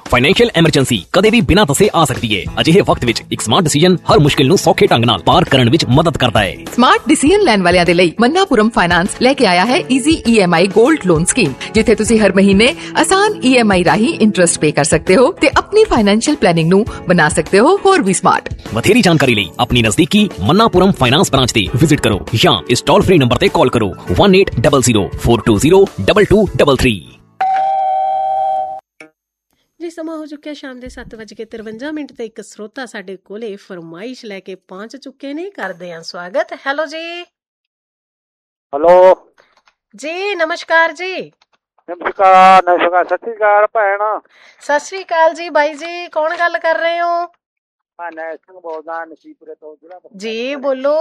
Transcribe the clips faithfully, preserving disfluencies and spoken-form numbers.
Financial emergency ਕਦੇ ਵੀ ਬਿਨਾਂ ਦੱਸੇ ਆ ਸਕਦੀ ਹੈ। ਅਜਿਹੇ ਵਕਤ ਵਿੱਚ ਇੱਕ ਸਮਾਰਟ ਡਿਸੀਜਨ ਹਰ ਮੁਸ਼ਕਿਲ ਨੂੰ ਸੌਖੇ ਢੰਗ ਨਾਲ ਪਾਰ ਕਰਨ ਵਿੱਚ ਮਦਦ ਕਰਦਾ ਹੈ। ਸਮਾਰਟ ਡਿਸੀਜਨ ਲੈਣ ਵਾਲਿਆਂ ਦੇ ਲਈ ਮन्नापुरम फाइनेंस लेके आया है easy EMI gold loan scheme, जिथे तुसी हर महीने आसान ईएमआई राही इंटरेस्ट पे कर सकते हो ते अपनी फाइनेंशियल प्लानिंग नू बना सकते हो होर भी स्मार्ट। बथेरी जानकारी ਲਈ अपनी नजदीकी मन्नापुरम फाइनेंस ब्रांच ਤੇ विजिट करो या इस टोल फ्री नंबर ਤੇ कॉल करो one eight double zero four to zero double two double three. ਜੀ ਸਮਾਂ ਹੋ ਚੁੱਕਿਆ ਸ਼ਾਮ ਦੇ ਸੱਤ ਵੱਜ ਕੇ ਤਿਰਵੰਜਾ ਮਿੰਟ ਤੇ ਇੱਕ ਸਰੋਤਾ ਸਾਡੇ ਕੋਲੇ ਫਰਮਾਇਸ਼ ਲੈ ਕੇ ਪਹੁੰਚ ਚੁੱਕੇ ਨੇ। ਕਰਦੇ ਹਾਂ ਸਵਾਗਤ। ਹੈਲੋ ਜੀ। ਹੈਲੋ ਜੀ ਨਮਸਕਾਰ ਜੀ। ਨਮਸਕਾਰ ਨਮਸਕਾਰ ਸਤਿ ਸ਼੍ਰੀ ਅਕਾਲ ਭੈਣ। ਸਤਿ ਸ਼੍ਰੀ ਅਕਾਲ ਜੀ ਬਾਈ ਜੀ, ਕੌਣ ਗੱਲ ਕਰ ਰਹੇ ਹੋ? ਮੈਂ ਨੈਲ ਸਿੰਘ ਬੋਲਦਾ ਨਸੀਪੁਰੇ ਤੋਂ ਜ਼ਿਲ੍ਹਾ। ਜੀ ਬੋਲੋ।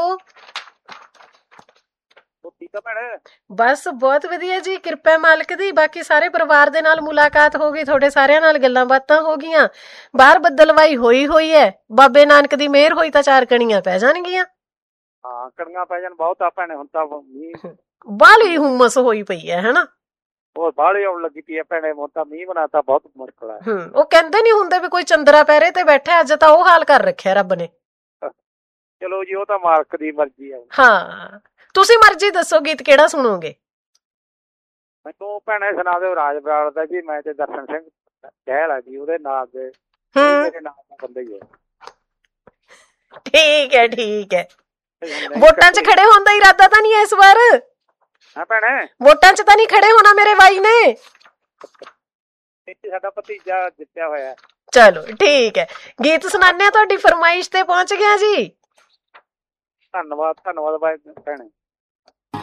ਠੀਕ ਆ ਭੈਣ? ਬਸ ਬਹੁਤ ਵਧੀਆ ਜੀ, ਕਿਰਪਾ ਮਾਲਕ ਦੀ। ਬਾਕੀ ਸਾਰੇ ਪਰਿਵਾਰ ਦੇ ਨਾਲ ਮੁਲਾਕਾਤ ਹੋ ਗਈ, ਤੁਹਾਡੇ ਸਾਰਿਆਂ ਨਾਲ ਗੱਲਾਂ ਬਾਤਾਂ ਹੋ ਗਈਆਂ। ਬਾਹਰ ਬੱਦਲਵਾਈ ਹੋਈ ਹੋਈ ਹੈ, ਬਾਬੇ ਨਾਨਕ ਦੀ ਮਿਹਰ ਹੋਈ ਤਾਂ ਚਾਰ ਕਣੀਆਂ ਪੈ ਜਾਣਗੀਆਂ। ਹਾਂ ਕਣੀਆਂ ਪੈ ਜਾਣ ਬਹੁਤ ਆ ਭੈਣੇ, ਹੁਣ ਤਾਂ ਮੀਂਹ ਬਾਹਲੀ ਹੁਮਸ ਹੋਈ ਪਈ ਹੈ ਹਨਾ। ਹੋਰ ਬਾਹਲੀ ਆਉਣ ਲੱਗੀ ਪਈ ਹੈ ਭੈਣੇ, ਹੁਣ ਤਾਂ ਮੀਂਹ ਬਣਾਤਾ ਬਹੁਤ ਮੁਸ਼ਕਲ ਹੈ। ਹਮ ਉਹ ਕਹਿੰਦੇ ਨੀ ਹੁੰਦੇ ਵੀ ਕੋਈ ਚੰਦਰਾ ਪਹਿਰੇ ਤੇ ਬੈਠਾ, ਅੱਜ ਤਾਂ ਉਹ ਹਾਲ ਕਰ ਰੱਖਿਆ ਰੱਬ ਨੇ। ਚਲੋ ਜੀ ਉਹ ਤਾਂ ਮਾਲਕ ਦੀ ਮਰਜ਼ੀ ਹੈ। ਹਾਂ ਤੁਸੀਂ ਮਰਜ਼ੀ ਦੱਸੋ ਗੀਤ ਕਿਹੜਾ ਸੁਣੋਗੇ? ਮੈਨੂੰ ਭੈਣੇ ਸੁਣਾ ਦਿਓ ਰਾਜ ਬਰਾੜ ਦਾ ਜੀ, ਮੈਂ ਤੇ ਦਰਸ਼ਨ ਸਿੰਘ ਕਹਿਲ ਆ ਜੀ ਉਹਦੇ ਨਾਲ ਦੇ ਮੇਰੇ ਨਾਲ ਦਾ ਬੰਦਾ ਹੀ ਹੈ। ਠੀਕ ਹੈ ਠੀਕ ਹੈ। ਵੋਟਾਂ ਚ ਖੜੇ ਹੋਣ ਦਾ ਇਰਾਦਾ ਤਾਂ ਨਹੀਂ ਇਸ ਵਾਰ? ਹਾਂ ਭੈਣੇ ਵੋਟਾਂ ਚ ਤਾਂ ਨਹੀਂ ਖੜੇ ਹੋਣਾ ਮੇਰੇ ਬਾਈ ਨੇ? ਇੱਥੇ ਸਾਡਾ ਭਤੀਜਾ ਜਿੱਤਿਆ ਹੋਇਆ। ਚਲੋ ਠੀਕ ਹੈ, ਗੀਤ ਸੁਣਾਉਂਦੇ ਆ। ਤੁਹਾਡੀ ਫਰਮਾਇਸ਼ ਤੇ ਪਹੁੰਚ ਗਿਆ ਜੀ। ਧੰਨਵਾਦ ਧੰਨਵਾਦ ਭੈਣੇ।